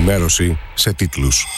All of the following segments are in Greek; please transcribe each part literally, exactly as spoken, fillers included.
ενημέρωση σε τίτλους.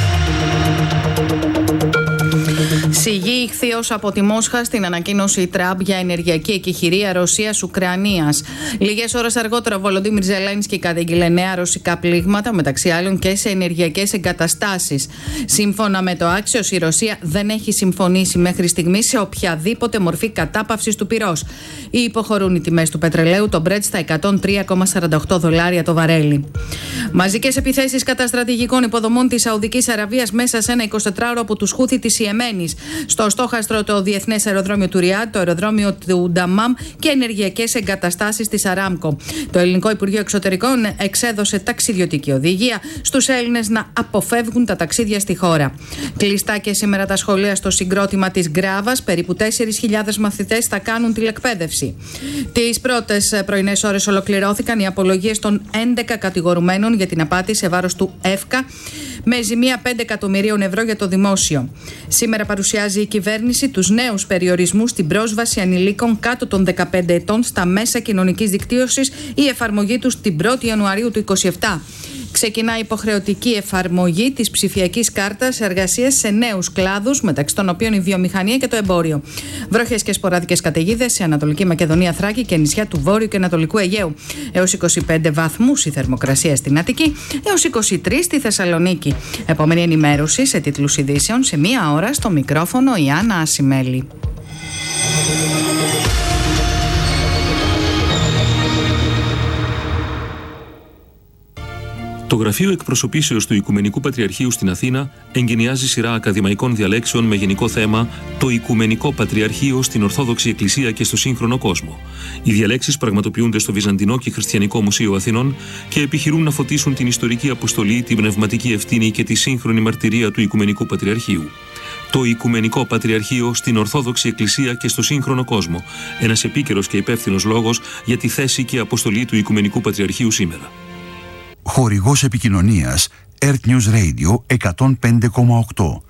Σιγή ηχθείως από τη Μόσχα στην ανακοίνωση Τραμπ για ενεργειακή εκεχηρία Ρωσίας-Ουκρανίας. Λίγες ώρες αργότερα, ο Βολοντίμιρ Ζελένσκι κατήγγειλε νέα ρωσικά πλήγματα, μεταξύ άλλων και σε ενεργειακές εγκαταστάσεις. Σύμφωνα με το Axios, η Ρωσία δεν έχει συμφωνήσει μέχρι στιγμή σε οποιαδήποτε μορφή κατάπαυσης του πυρός. Υποχωρούν οι τιμές του πετρελαίου, το Brent στα εκατόν τρία κόμμα σαράντα οκτώ δολάρια το βαρέλι. Μαζικές επιθέσεις κατά στρατηγικών υποδομών της Σαουδικής Αραβίας μέσα σε ένα εικοσιτετράωρο από τους Χούθι της Ιεμένης. Στο στόχαστρο το διεθνές αεροδρόμιο του Ριάντ, το αεροδρόμιο του Νταμάμ και ενεργειακές εγκαταστάσεις της Αράμκο. Το Ελληνικό Υπουργείο Εξωτερικών εξέδωσε ταξιδιωτική οδηγία στους Έλληνες να αποφεύγουν τα ταξίδια στη χώρα. Κλειστά και σήμερα τα σχολεία στο συγκρότημα της Γκράβας. Περίπου τέσσερις χιλιάδες μαθητές θα κάνουν τηλεκπαίδευση. Τις πρώτες πρωινές ώρες ολοκληρώθηκαν οι απολογίες των έντεκα κατηγορουμένων για την απάτη σε βάρος του ΕΦΚΑ με ζημία πέντε εκατομμυρίων ευρώ για το δημόσιο. Σήμερα παρουσιάζει η κυβέρνηση τους νέους περιορισμούς στην πρόσβαση ανηλίκων κάτω των δεκαπέντε ετών στα μέσα κοινωνικής δικτύωσης, η εφαρμογή τους την πρώτη Ιανουαρίου του είκοσι επτά. Ξεκινά υποχρεωτική εφαρμογή της ψηφιακής κάρτας εργασίας σε νέους κλάδους, μεταξύ των οποίων η βιομηχανία και το εμπόριο. Βροχές και σποραδικές καταιγίδες σε Ανατολική Μακεδονία, Θράκη και νησιά του Βόρειου και Ανατολικού Αιγαίου. Έως είκοσι πέντε βαθμούς η θερμοκρασία στην Αττική, έως είκοσι τρεις στη Θεσσαλονίκη. Επόμενη ενημέρωση σε τίτλους ειδήσεων σε μία ώρα, στο μικρόφωνο η Άννα Ασημέλη. Το Γραφείο Εκπροσωπήσεως του Οικουμενικού Πατριαρχείου στην Αθήνα εγκαινιάζει σειρά ακαδημαϊκών διαλέξεων με γενικό θέμα «Το Οικουμενικό Πατριαρχείο στην Ορθόδοξη Εκκλησία και στο σύγχρονο κόσμο». Οι διαλέξεις πραγματοποιούνται στο Βυζαντινό και Χριστιανικό Μουσείο Αθηνών και επιχειρούν να φωτίσουν την ιστορική αποστολή, την πνευματική ευθύνη και τη σύγχρονη μαρτυρία του Οικουμενικού Πατριαρχείου. Το Οικουμενικό Πατριαρχείο στην Ορθόδοξη Εκκλησία και στο σύγχρονο κόσμο. Ένας επίκαιρος και υπεύθυνος λόγος για τη θέση και αποστολή του Οικουμενικού Πατριαρχείου σήμερα. Χορηγός επικοινωνίας Earth News Radio εκατόν πέντε κόμμα οκτώ.